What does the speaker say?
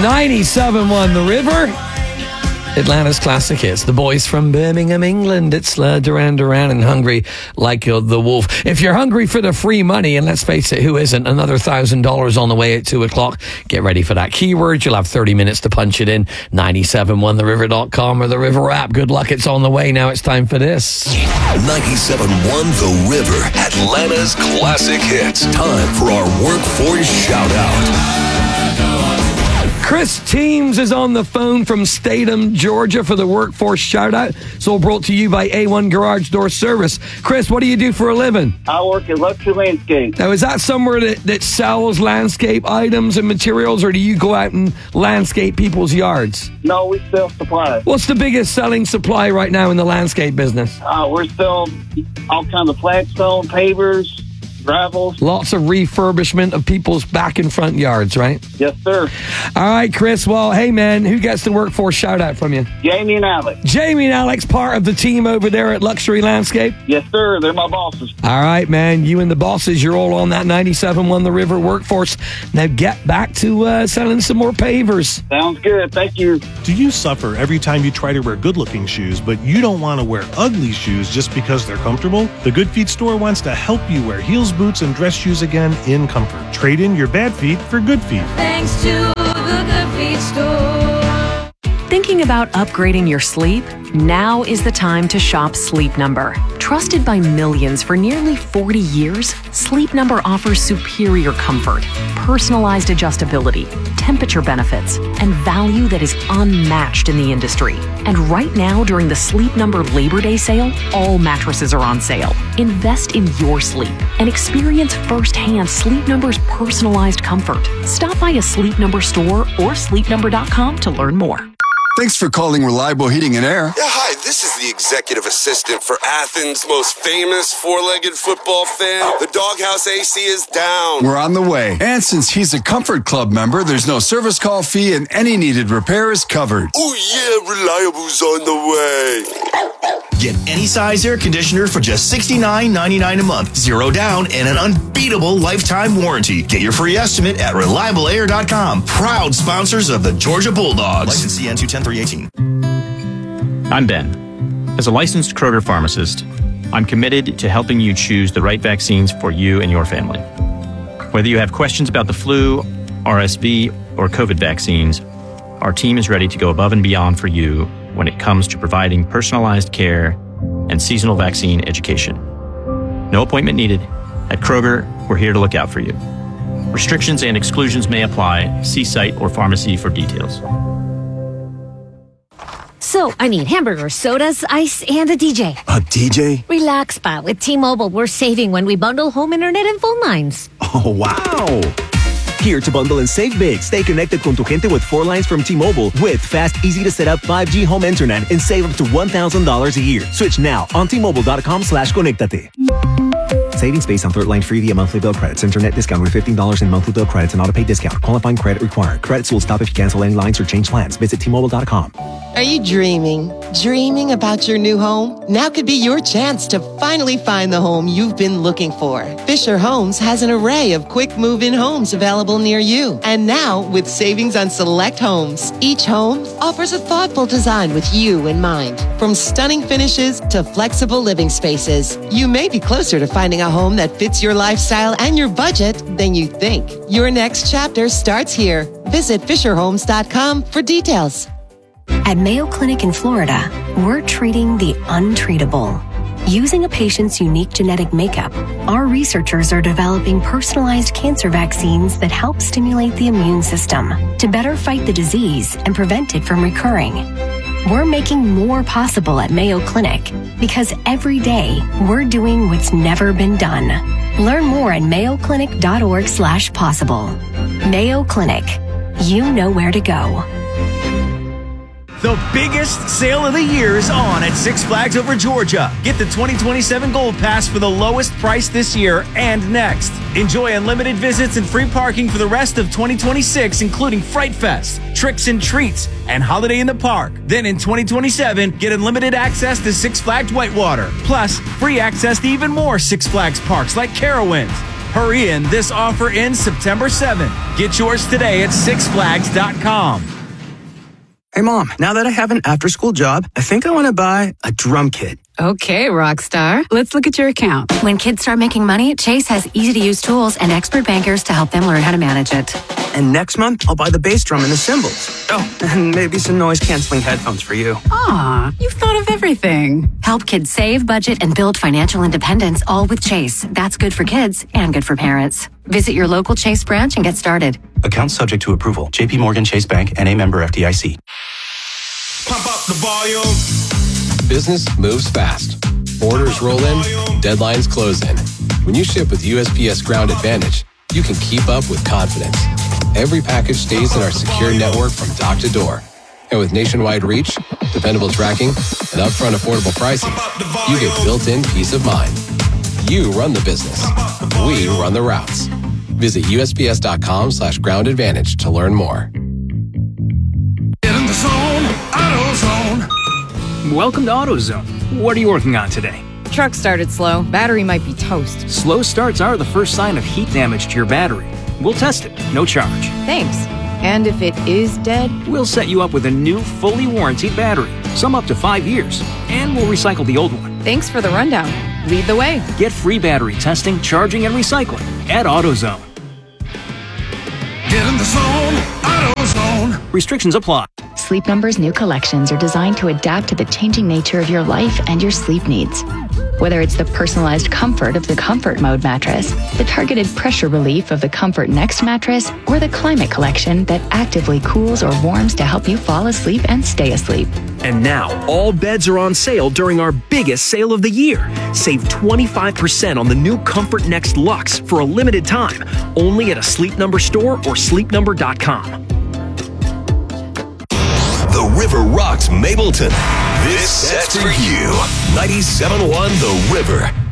97.1 The River. Atlanta's classic hits. The boys from Birmingham, England. It's Duran Duran and Hungry Like You're the Wolf. If you're hungry for the free money, and let's face it, who isn't? Another $1,000 on the way at 2 o'clock. Get ready for that keyword. You'll have 30 minutes to punch it in. 971theriver.com or the River app. Good luck. It's on the way. Now it's time for this. 97.1 The River. Atlanta's classic hits. Time for our workforce shout out. Chris Teams is on the phone from Statham, Georgia for the workforce shout out. It's all brought to you by A1 Garage Door Service. Chris, what do you do for a living? I work at Luxury Landscape. Now, is that somewhere that sells landscape items and materials, or do you go out and landscape people's yards? No, we sell supplies. What's the biggest selling supply right now in the landscape business? We're selling all kinds of flagstone, pavers, gravels. Lots of refurbishment of people's back and front yards, right? Yes, sir. All right, Chris. Well, hey, man, who gets the workforce shout out from you? Jamie and Alex. Jamie and Alex, part of the team over there at Luxury Landscape? Yes, sir. They're my bosses. All right, man. You and the bosses, you're all on that 97.1 The River workforce. Now get back to selling some more pavers. Sounds good. Thank you. Do you suffer every time you try to wear good-looking shoes, but you don't want to wear ugly shoes just because they're comfortable? The Good Feet store wants to help you wear heels, boots, and dress shoes again in comfort. Trade in your bad feet for good feet. Thanks to the Good Feet store. Thinking about upgrading your sleep? Now is the time to shop Sleep Number. Trusted by millions for nearly 40 years, Sleep Number offers superior comfort, personalized adjustability, temperature benefits, and value that is unmatched in the industry. And right now, during the Sleep Number Labor Day sale, all mattresses are on sale. Invest in your sleep and experience firsthand Sleep Number's personalized comfort. Stop by a Sleep Number store or sleepnumber.com to learn more. Thanks for calling Reliable Heating and Air. Yeah, hi, this is the executive assistant for Athens' most famous four-legged football fan. The Doghouse AC is down. We're on the way. And since he's a Comfort Club member, there's no service call fee and any needed repair is covered. Oh yeah, Reliable's on the way. Get any size air conditioner for just $69.99 a month. Zero down and an unbeatable lifetime warranty. Get your free estimate at ReliableAir.com. Proud sponsors of the Georgia Bulldogs. License CN 210-318. I'm Ben. As a licensed Kroger pharmacist, I'm committed to helping you choose the right vaccines for you and your family. Whether you have questions about the flu, RSV, or COVID vaccines, our team is ready to go above and beyond for you when it comes to providing personalized care and seasonal vaccine education. No appointment needed. At Kroger, we're here to look out for you. Restrictions and exclusions may apply. See site or pharmacy for details. So, I need hamburgers, sodas, ice, and a DJ. A DJ? Relax, Pa. With T-Mobile, we're saving when we bundle home internet and phone lines. Oh, wow. Here to bundle and save big. Stay connected con tu gente with 4 lines from T-Mobile with fast, easy to set up 5G home internet and save up to $1,000 a year. Switch now on T-Mobile.com/conectate. Savings based on third line free via monthly bill credits. Internet discount with $15 in monthly bill credits and auto-pay discount. Qualifying credit required. Credits will stop if you cancel any lines or change plans. Visit T-Mobile.com. Are you dreaming about your new home? Now could be your chance to finally find the home you've been looking for. Fisher Homes has an array of quick move-in homes available near you. And now, with savings on select homes, each home offers a thoughtful design with you in mind. From stunning finishes to flexible living spaces, you may be closer to finding a home that fits your lifestyle and your budget than you think. Your next chapter starts here. Visit FisherHomes.com for details. At Mayo Clinic in Florida, we're treating the untreatable. Using a patient's unique genetic makeup, our researchers are developing personalized cancer vaccines that help stimulate the immune system to better fight the disease and prevent it from recurring. We're making more possible at Mayo Clinic because every day we're doing what's never been done. Learn more at mayoclinic.org/possible. Mayo Clinic. You know where to go. The biggest sale of the year is on at Six Flags Over Georgia. Get the 2027 Gold Pass for the lowest price this year and next. Enjoy unlimited visits and free parking for the rest of 2026, including Fright Fest, Tricks and Treats, and Holiday in the Park. Then in 2027, get unlimited access to Six Flags Whitewater, plus free access to even more Six Flags parks like Carowinds. Hurry in. This offer ends September 7th. Get yours today at sixflags.com. Hey, Mom, now that I have an after-school job, I think I want to buy a drum kit. Okay, Rockstar. Let's look at your account. When kids start making money, Chase has easy-to-use tools and expert bankers to help them learn how to manage it. And next month, I'll buy the bass drum and the cymbals. Oh, and maybe some noise-canceling headphones for you. Aw, you've thought of everything. Help kids save, budget, and build financial independence, all with Chase. That's good for kids and good for parents. Visit your local Chase branch and get started. Account subject to approval. JP Morgan Chase Bank, N.A. member FDIC. Pump up the volume. Business moves fast. Orders roll in, deadlines close in. When you ship with USPS Ground Advantage, you can keep up with confidence. Every package stays in our secure network from dock to door. And with nationwide reach, dependable tracking, and upfront affordable pricing, you get built-in peace of mind. You run the business. We run the routes. Visit USPS.com/Ground Advantage to learn more. Get in the zone, AutoZone. Welcome to AutoZone. What are you working on today? Truck started slow. Battery might be toast. Slow starts are the first sign of heat damage to your battery. We'll test it, no charge. Thanks. And if it is dead? We'll set you up with a new, fully warranted battery, some up to 5 years, and we'll recycle the old one. Thanks for the rundown. Lead the way. Get free battery testing, charging, and recycling at AutoZone. Get in the zone, AutoZone. Restrictions apply. Sleep Number's new collections are designed to adapt to the changing nature of your life and your sleep needs. Whether it's the personalized comfort of the Comfort Mode mattress, the targeted pressure relief of the Comfort Next mattress, or the Climate Collection that actively cools or warms to help you fall asleep and stay asleep. And now, all beds are on sale during our biggest sale of the year. Save 25% on the new Comfort Next Luxe for a limited time, only at a Sleep Number store or sleepnumber.com. The River rocks Mableton. This set's for you. 97.1 The River.